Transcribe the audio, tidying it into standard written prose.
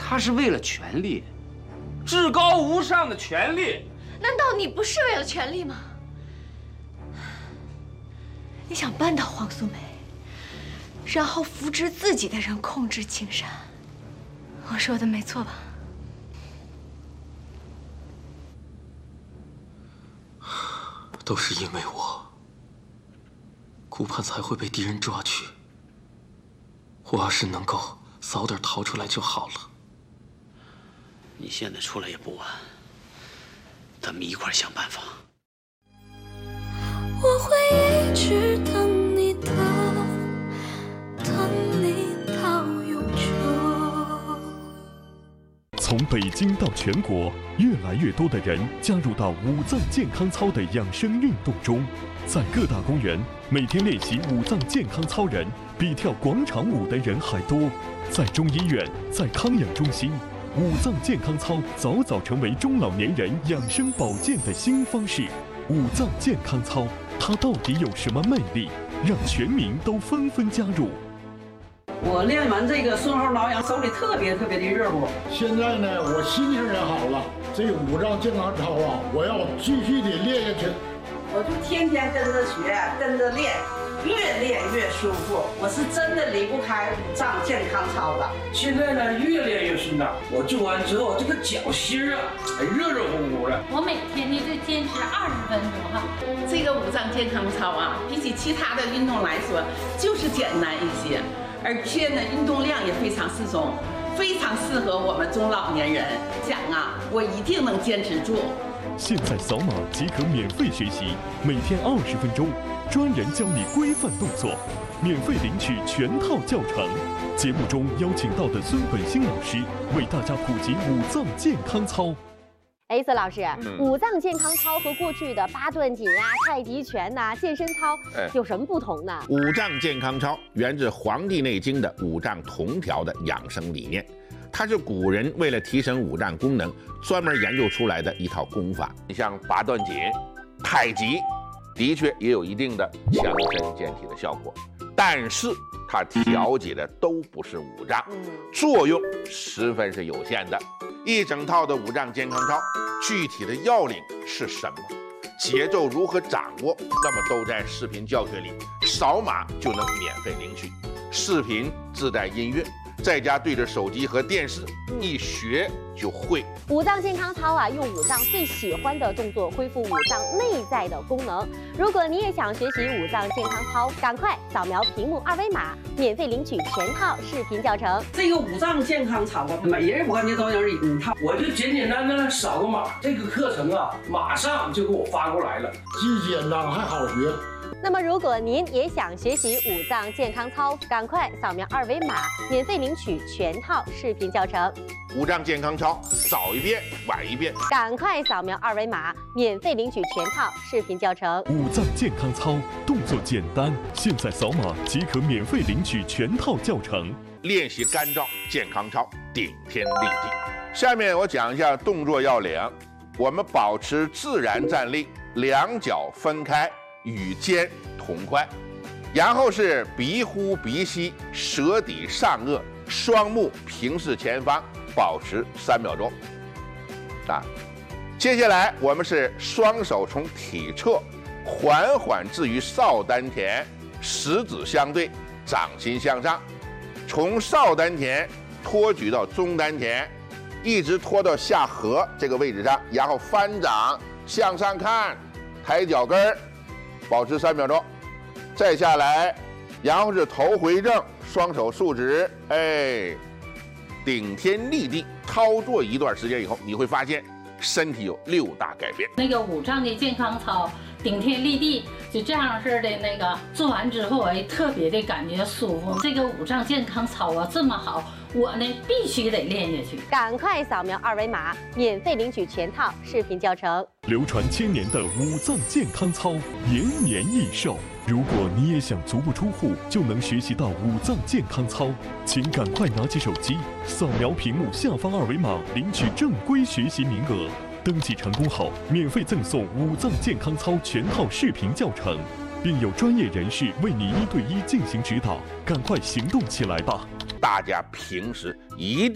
他是为了权力，至高无上的权力。 难道你不是为了权力吗？你想扳倒黄素梅，然后扶植自己的人控制青山，我说的没错吧？ 都是因为我，顾盼才会被敌人抓去。我要是能够早点逃出来就好了。 你现在出来也不晚，咱们一块想办法。 我会一直等你的，等你到永久。 从北京到全国，越来越多的人加入到五脏健康操的养生运动中。在各大公园，每天练习五脏健康操人比跳广场舞的人还多。在中医院，在康养中心，五脏健康操早早成为中老年人养生保健的新方式。五脏健康操，它到底有什么魅力，让全民都纷纷加入？ 我练完这个顺后挠痒，手里特别的热乎。 现在呢，我心情也好了。这个五脏健康操啊，我要继续的练下去。 我就天天跟着学，跟着练，越练越舒服。我是真的离不开五脏健康操的。 现在呢，越练越顺畅。我做完之后，这个脚心啊，还热热乎乎的。 我每天呢就坚持20分钟哈。 这个五脏健康操啊，比起其他的运动来说，就是简单一些。而且呢，运动量也非常适中，非常适合我们中老年人。想啊，我一定能坚持住。 现在扫码即可免费学习，每天20分钟，专人教你规范动作，免费领取全套教程。节目中邀请到的孙本兴老师为大家普及五脏健康操。 孙老师，五脏健康操和过去的八段锦啊、太极拳呐、健身操有什么不同呢？ 五脏健康操源自《黄帝内经》的五脏同调的养生理念，它是古人为了提升五脏功能专门研究出来的一套功法。你像八段锦、太极，的确也有一定的强身健体的效果，但是它调节的都不是五脏，作用十分是有限的。一整套的五脏健康操，具体的要领是什么？节奏如何掌握？那么都在视频教学里，扫码就能免费领取。视频自带音乐，在家对着手机和电视，一学就会。 五脏健康操啊，用五脏最喜欢的动作恢复五脏内在的功能。如果你也想学习五脏健康操，赶快扫描屏幕2维码，免费领取全套视频教程。 这个五脏健康操啊，每人我感觉都有一套。 我就简简单单扫个码，这个课程啊，马上就给我发过来了， 既简单还好学。 那么，如果您也想学习五脏健康操，赶快扫描2维码，免费领取全套视频教程。 五脏健康操，早一遍晚一遍， 赶快扫描2维码，免费领取全套视频教程。 五脏健康操动作简单，现在扫码即可免费领取全套教程。 练习干燥健康操，顶天立地。下面我讲一下动作要领，我们保持自然站立，两脚分开。与肩同宽，然后是鼻呼鼻吸，舌抵上颚，双目平视前方，保持3秒钟。接下来我们是双手从体侧缓缓置于少丹田，食指相对，掌心向上，从少丹田托举到中丹田，一直拖到下颌这个位置上，然后翻掌向上看，抬脚跟儿。保持3秒钟，再下来，然后是头回正，双手竖直，顶天立地。操作一段时间以后，你会发现身体有6大改变。 那个五脏的健康操，顶天立地，就这样式的那个做完之后，特别的感觉舒服。这个五脏健康操啊，这么好，我呢必须得练下去。 赶快扫描2维码，免费领取全套视频教程。 流传1000年的五脏健康操，延年益寿。如果你也想足不出户就能学习到五脏健康操，请赶快拿起手机，扫描屏幕下方2维码，领取正规学习名额。登记成功后，免费赠送五脏健康操全套视频教程，并有专业人士为你1对1进行指导。赶快行动起来吧！ 大家平时一定